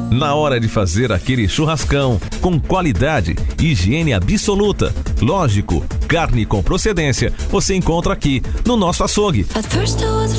Na hora de fazer aquele churrascão, com qualidade, higiene absoluta, lógico, carne com procedência, você encontra aqui no nosso açougue. At first I was